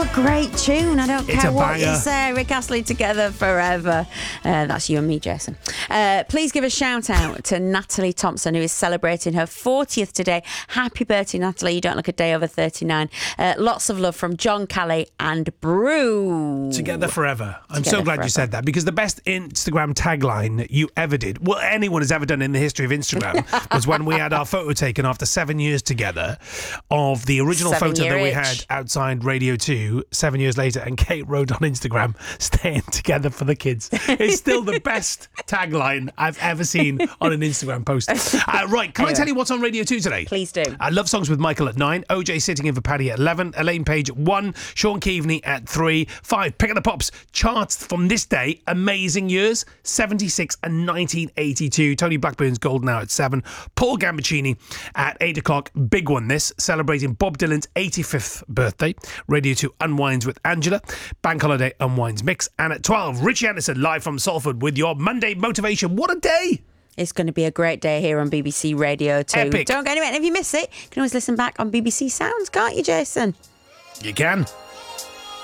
a great tune. I don't It's care a what banger. you say. Rick Astley, Together Forever. That's you and me, Jason. Please give a shout out to Natalie Thompson, who is celebrating her 40th today. Happy birthday, Natalie. You don't look a day over 39. Lots of love from John Callie and Brew. Together forever. I'm Together so glad forever. you said that, because the best Instagram tagline you ever did, well, anyone has ever done in the history of Instagram, was when we had our photo taken after 7 years together of the original 7 photo year that we itch. had outside Radio 2 7 years later, and Kate wrote on Instagram, "Staying together for the kids." It's still the best tagline I've ever seen on an Instagram post. Right, can I tell you what's on Radio 2 today? Please do. Love Songs with Michael at 9, OJ sitting in for Paddy at 11, Elaine Page at 1, Sean Keaveney at 3, 5, Pick of the Pops, charts from this day, amazing years, 76 and 1982, Tony Blackburn's Golden Hour at 7, Paul Gambaccini at 8 o'clock, big one this, celebrating Bob Dylan's 85th birthday, Radio 2 unwinds with Angela, Bank Holiday unwinds mix, and at 12, Richie Anderson live from Salford with your Monday motivation. What a day! It's going to be a great day here on BBC Radio 2. Epic. Don't go anywhere. And if you miss it, you can always listen back on BBC Sounds, can't you, Jason? You can.